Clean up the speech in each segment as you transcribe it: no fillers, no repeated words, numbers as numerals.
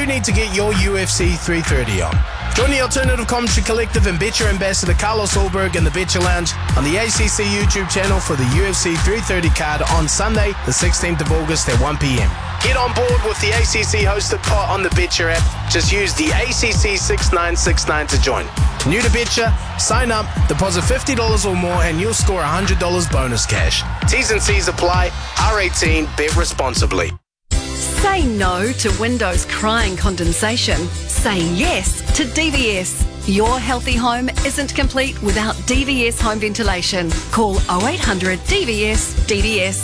need to get your UFC 330 on. Join the Alternative Commentary Collective and Betcher Ambassador Carlos Ulberg in the Betcher Lounge on the ACC YouTube channel for the UFC 330 card on Sunday, the 16th of August at 1 p.m. Get on board with the ACC hosted pot on the Betcher app. Just use the ACC 6969 to join. New to Betcher, sign up, deposit $50 or more, and you'll score $100 bonus cash. T's and C's apply. R18, bet responsibly. Say no to windows crying condensation. Say yes to DVS. Your healthy home isn't complete without DVS home ventilation. Call 0800 DVS DVS.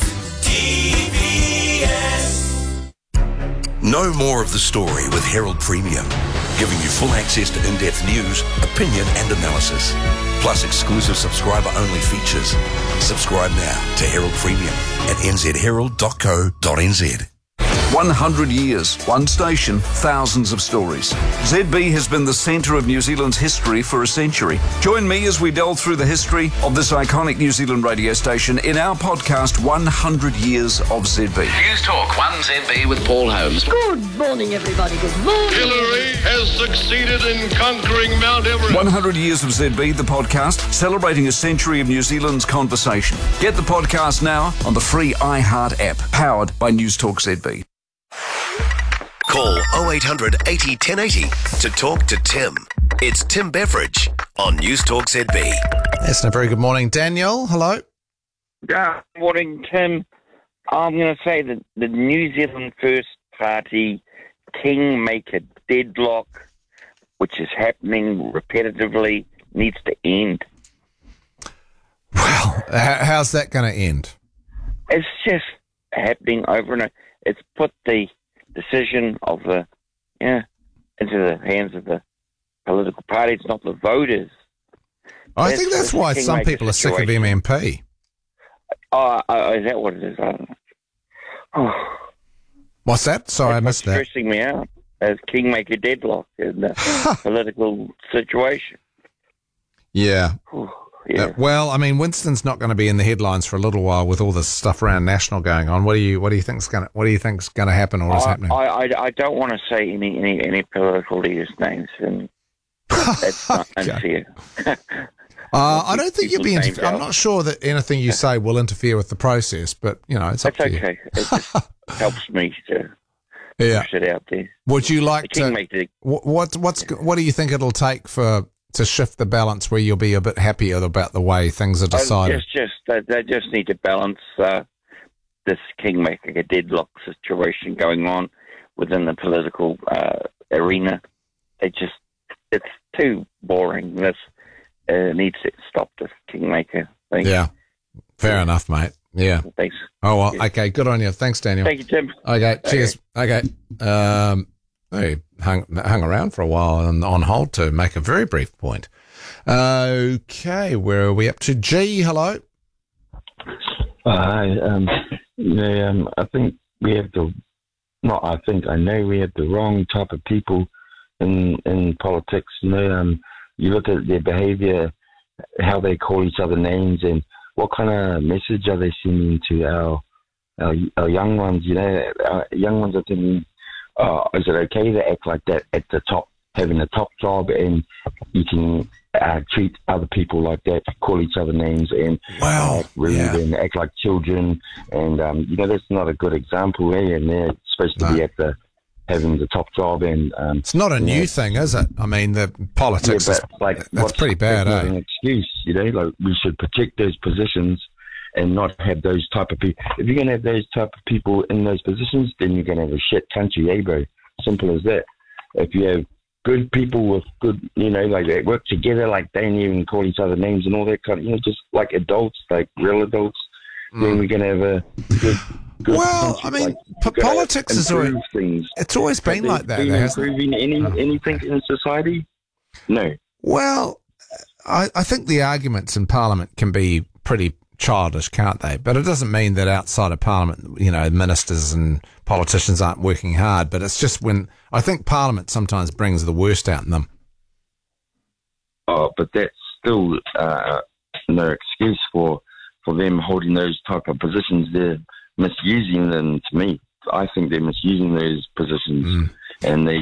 DVS. Know more of the story with Herald Premium, giving you full access to in-depth news, opinion and analysis, plus exclusive subscriber-only features. Subscribe now to Herald Premium at nzherald.co.nz. 100 years, one station, thousands of stories. ZB has been the centre of New Zealand's history for a century. Join me as we delve through the history of this iconic New Zealand radio station in our podcast, 100 Years of ZB. News Talk 1ZB with Paul Holmes. Good morning, everybody. Good morning. Hillary has succeeded in conquering Mount Everest. 100 Years of ZB, the podcast, celebrating a century of New Zealand's conversation. Get the podcast now on the free iHeart app, powered by News Talk ZB. Call 0800 80 1080 to talk to Tim. It's Tim Beveridge on News Talk ZB. Yes, and a very good morning, Daniel. Hello. Good morning, Tim. I'm going to say that the New Zealand First Party Kingmaker deadlock, which is happening repetitively, needs to end. Well, how's that going to end? It's just happening over and over. It's put the decision of into the hands of the political parties, not the voters. I think that's why some people are sick of MMP. Oh, is that what it is? I don't know. Oh. What's that? Sorry, I missed that. It's stressing me out as Kingmaker deadlock in the political situation. Yeah. Yeah. Well, I mean, Winston's not going to be in the headlines for a little while with all this stuff around National going on. What do you think's going to happen or is happening? I don't want to say any political leaders' names, and that's not unfair. I don't think you'll be. I'm not sure that anything you say will interfere with the process, but it's up to you. Okay. It just helps me to push it out there. Would you like to? What do you think it'll take to shift the balance where you'll be a bit happier about the way things are decided? They just need to balance this Kingmaker deadlock situation going on within the political arena. It's too boring. This needs to stop this Kingmaker thing. Yeah, fair enough, mate. Yeah. Thanks. Oh, well, okay, good on you. Thanks, Daniel. Thank you, Tim. Okay, cheers. Okay. He hung around for a while and on hold to make a very brief point. Okay, where are we up to? G, hello. Hi. I think we have I know we have the wrong type of people in politics. You look at their behaviour, how they call each other names, and what kind of message are they sending to our young ones? Our young ones are thinking, is it okay to act like that at the top, having a top job, and you can treat other people like that, call each other names, and act rude and act like children? And that's not a good example, and they're supposed to be having the top job. And it's not a new thing, is it? I mean, the politics that's pretty bad. Not an excuse, like we should protect those positions and not have those type of people. If you're going to have those type of people in those positions, then you're going to have a shit country, bro? Simple as that. If you have good people with good, like they work together, like they don't even call each other names and all that kind of, just like adults, like real adults, then we're going to have a good well, country. I mean, politics is always, it's always been like that. Improving anything in society? No. Well, I think the arguments in Parliament can be pretty childish, can't they? But it doesn't mean that outside of Parliament, ministers and politicians aren't working hard. But it's just when I think Parliament sometimes brings the worst out in them. Oh, but that's still no excuse for them holding those type of positions. They're misusing them. To me, I think they're misusing those positions, and they